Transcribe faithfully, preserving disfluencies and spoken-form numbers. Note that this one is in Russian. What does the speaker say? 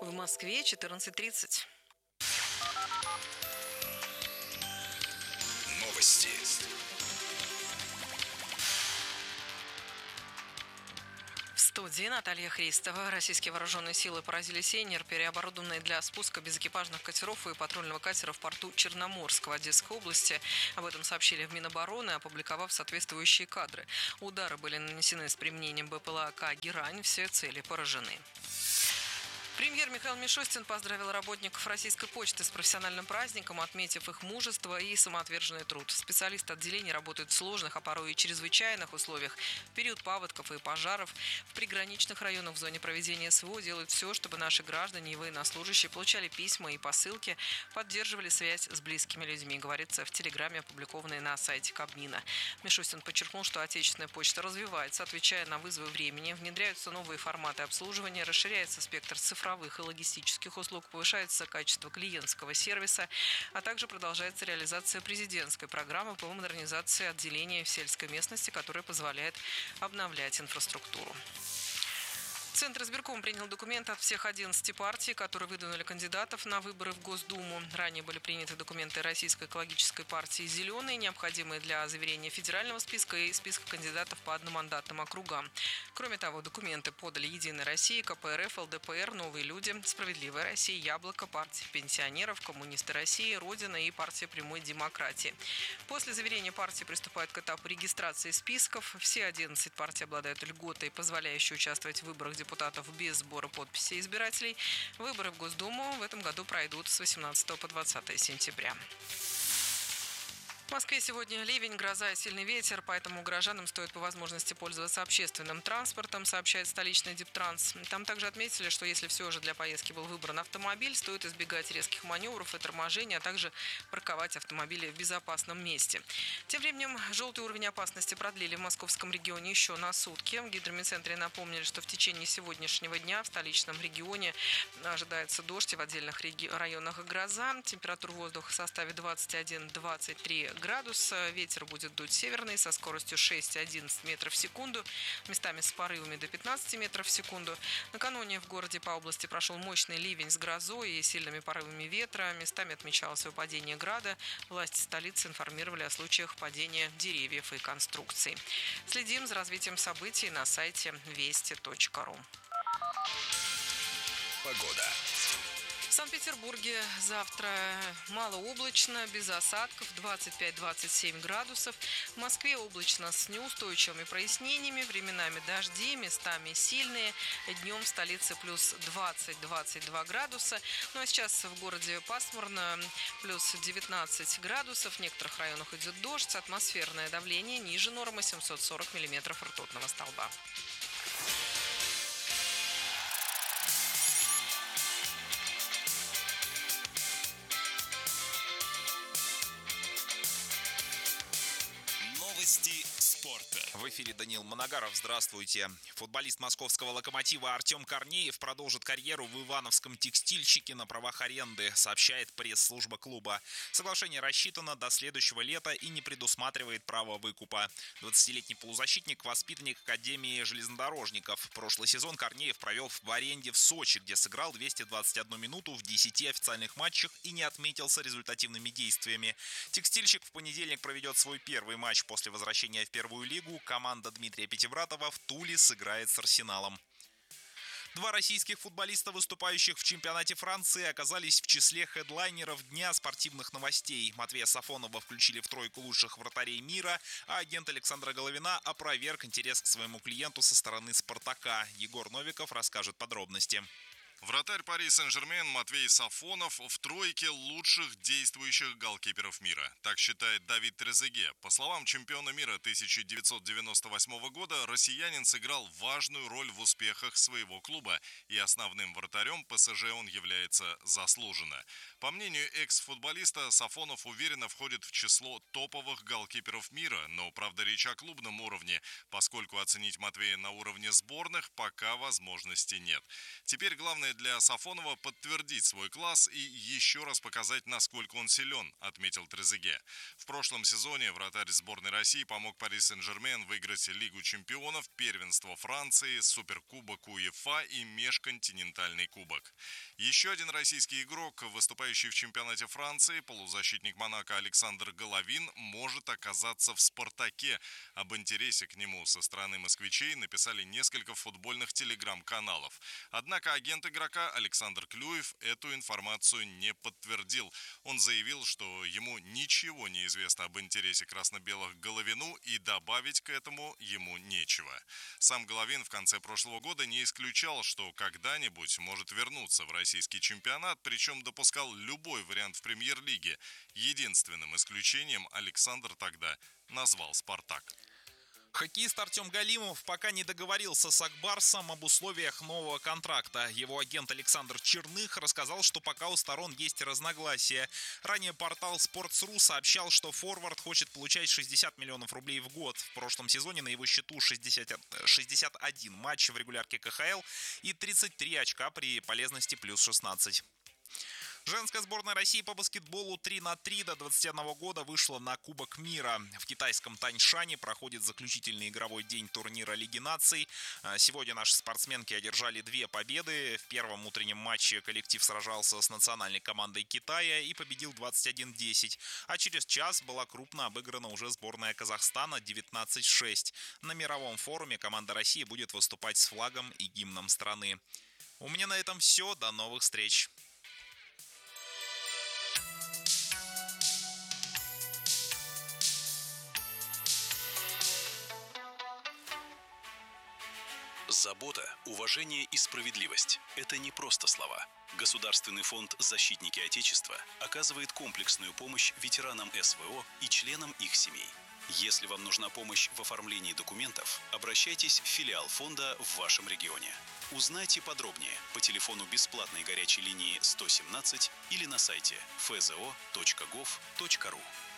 В Москве четырнадцать тридцать. Новости. В студии Наталья Христова. Российские вооруженные силы поразили сейнер, переоборудованный для спуска безэкипажных катеров и патрульного катера в порту Черноморского Одесской области. Об этом сообщили в Минобороны, опубликовав соответствующие кадры. Удары были нанесены с применением БПЛА-К «Герань». Все цели поражены. Премьер Михаил Мишустин поздравил работников Российской почты с профессиональным праздником, отметив их мужество и самоотверженный труд. Специалисты отделения работают в сложных, а порой и чрезвычайных условиях. В период паводков и пожаров в приграничных районах в зоне проведения СВО делают все, чтобы наши граждане и военнослужащие получали письма и посылки, поддерживали связь с близкими людьми, говорится в телеграмме, опубликованной на сайте Кабмина. Мишустин подчеркнул, что отечественная почта развивается, отвечая на вызовы времени, внедряются новые форматы обслуживания, расширяется спектр цифровых цифровых и логистических услуг, повышается качество клиентского сервиса, а также продолжается реализация президентской программы по модернизации отделения в сельской местности, которая позволяет обновлять инфраструктуру. Центр избирком принял документы от всех одиннадцати партий, которые выдвинули кандидатов на выборы в Госдуму. Ранее были приняты документы Российской экологической партии «Зеленые», необходимые для заверения федерального списка и списка кандидатов по одномандатным округам. Кроме того, документы подали «Единая Россия», ка пэ эр эф, эл дэ пэ эр, «Новые люди», «Справедливая Россия», «Яблоко», партия пенсионеров, «Коммунисты России», «Родина» и партия прямой демократии. После заверения партии приступают к этапу регистрации списков. Все одиннадцать партий обладают льготой, позволяющей участвовать в выборах депутатов без сбора подписей избирателей. Выборы в Госдуму в этом году пройдут с восемнадцатого по двадцатое сентября. В Москве сегодня ливень, гроза и сильный ветер, поэтому горожанам стоит по возможности пользоваться общественным транспортом, сообщает столичный Дептранс. Там также отметили, что если все же для поездки был выбран автомобиль, стоит избегать резких маневров и торможений, а также парковать автомобили в безопасном месте. Тем временем желтый уровень опасности продлили в московском регионе еще на сутки. В гидромедцентре напомнили, что в течение сегодняшнего дня в столичном регионе ожидается дождь и в отдельных реги- районах гроза. Температура воздуха составит двадцать один - двадцать три градуса. Ветер будет дуть северный со скоростью шесть - одиннадцать метров в секунду, местами с порывами до пятнадцати метров в секунду. Накануне в городе по области прошел мощный ливень с грозой и сильными порывами ветра. Местами отмечалось выпадение града. Власти столицы информировали о случаях падения деревьев и конструкций. Следим за развитием событий на сайте вести точка ру. Погода. В Санкт-Петербурге завтра малооблачно, без осадков, двадцать пять - двадцать семь градусов. В Москве облачно с неустойчивыми прояснениями, временами дожди, местами сильные. Днем в столице плюс двадцать - двадцать два градуса. Ну а сейчас в городе пасмурно, плюс девятнадцать градусов. В некоторых районах идет дождь. Атмосферное давление ниже нормы семьсот сорок миллиметров ртутного столба. Новости спорта. В эфире Даниил Моногаров. Здравствуйте. Футболист московского «Локомотива» Артем Корнеев продолжит карьеру в ивановском «Текстильщике» на правах аренды, сообщает пресс-служба клуба. Соглашение рассчитано до следующего лета и не предусматривает права выкупа. двадцатилетний полузащитник – воспитанник Академии железнодорожников. Прошлый сезон Корнеев провел в аренде в Сочи, где сыграл двести двадцать одну минуту в десяти официальных матчах и не отметился результативными действиями. «Текстильщик» в понедельник проведет свой первый матч после возвращения в первую лигу. Команда Дмитрия Пятибратова в Туле сыграет с «Арсеналом». Два российских футболиста, выступающих в чемпионате Франции, оказались в числе хедлайнеров Дня спортивных новостей. Матвея Сафонова включили в тройку лучших вратарей мира, а агент Александра Головина опроверг интерес к своему клиенту со стороны «Спартака». Егор Новиков расскажет подробности. Вратарь Пари Сен-Жермен Матвей Сафонов в тройке лучших действующих голкиперов мира. Так считает Давид Трезеге. По словам чемпиона мира тысяча девятьсот девяносто восьмого года, россиянин сыграл важную роль в успехах своего клуба, и основным вратарем ПСЖ он является заслуженно. По мнению экс-футболиста, Сафонов уверенно входит в число топовых голкиперов мира, но, правда, речь о клубном уровне, поскольку оценить Матвея на уровне сборных пока возможности нет. Теперь главное Главное для Сафонова подтвердить свой класс и еще раз показать, насколько он силен, отметил Трезеге. В прошлом сезоне вратарь сборной России помог Пари Сен-Жермен выиграть Лигу чемпионов, первенство Франции, Суперкубок УЕФА и межконтинентальный кубок. Еще один российский игрок, выступающий в чемпионате Франции, полузащитник Монако Александр Головин, может оказаться в «Спартаке». Об интересе к нему со стороны москвичей написали несколько футбольных телеграм-каналов. Однако агент игрока Александр Клюев эту информацию не подтвердил. Он заявил, что ему ничего не известно об интересе красно-белых к Головину и добавить к этому ему нечего. Сам Головин в конце прошлого года не исключал, что когда-нибудь может вернуться в российский чемпионат, причем допускал любой вариант в премьер-лиге. Единственным исключением Александр тогда назвал «Спартак». Хоккеист Артем Галимов пока не договорился с Акбарсом об условиях нового контракта. Его агент Александр Черных рассказал, что пока у сторон есть разногласия. Ранее портал Sports.ru сообщал, что форвард хочет получать шестьдесят миллионов рублей в год. В прошлом сезоне на его счету шестьдесят, шестьдесят один матч в регулярке ка ха эл и тридцать три очка при полезности плюс шестнадцать. Женская сборная России по баскетболу три на три до двадцати одного года вышла на Кубок мира. В китайском Таньшане проходит заключительный игровой день турнира Лиги наций. Сегодня наши спортсменки одержали две победы. В первом утреннем матче коллектив сражался с национальной командой Китая и победил двадцать один десять. А через час была крупно обыграна уже сборная Казахстана девятнадцать шесть. На мировом форуме команда России будет выступать с флагом и гимном страны. У меня на этом все. До новых встреч. Забота, уважение и справедливость – это не просто слова. Государственный фонд «Защитники Отечества» оказывает комплексную помощь ветеранам эс вэ о и членам их семей. Если вам нужна помощь в оформлении документов, обращайтесь в филиал фонда в вашем регионе. Узнайте подробнее по телефону бесплатной горячей линии сто семнадцать или на сайте эф зэ о точка гов точка ру.